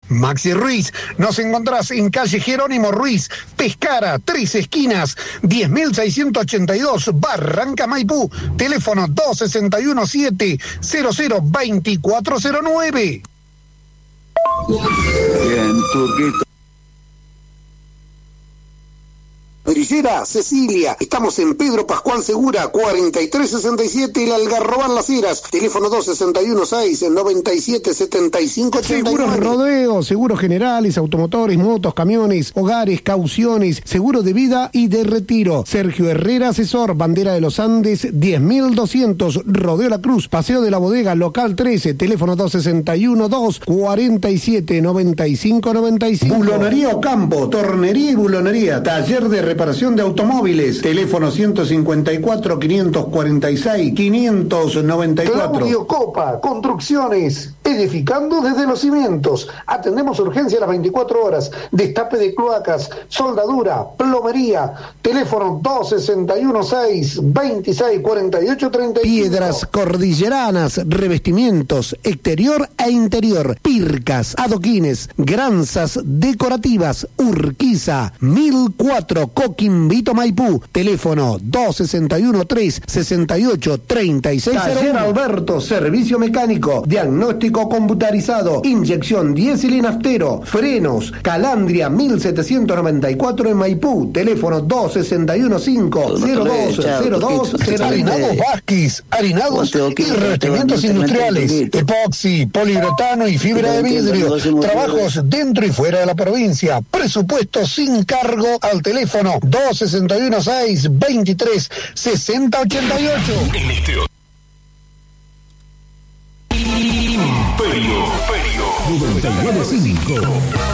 Maxi Ruiz. Nos encontrás en calle Jerónimo Ruiz, Pescara, 3 esquinas, 10.682, Barranca Maipú. Teléfono 261-700-2409. Bien, Turquito. Grillera Cecilia, estamos en Pedro Pascual Segura, 4367, El Algarrobal Las Heras, teléfono 261-6-97-75-89. Seguros Rodeo, seguros generales, automotores, motos, camiones, hogares, cauciones, seguro de vida y de retiro. Sergio Herrera, asesor, Bandera de los Andes, 10.200, Rodeo La Cruz, Paseo de la Bodega, local 13, teléfono 261-247-9595. Bulonería Ocampo, tornería y bulonería, taller de reparación de automóviles, teléfono 154-546-594. Claudio Copa, Construcciones, edificando desde los cimientos. Atendemos urgencia a las 24 horas, destape de cloacas, soldadura, plomería, teléfono 261-6-2648-35. Piedras cordilleranas, revestimientos, exterior e interior, pircas, adoquines, granzas decorativas, Urquiza, 1004, Coquimbito, Maipú, teléfono 261-368-3601. Taller Alberto, servicio mecánico, diagnóstico computarizado, inyección diésel y naftero, frenos, Calandria 1794 en Maipú, teléfono 261-5-0202. Harinados Vázquez, harinados y revestimientos industriales, epoxi, poliuretano y fibra de vidrio, trabajos dentro y fuera de la provincia, presupuesto sin cargo al teléfono 261-6-23-6088. Imperio 99.5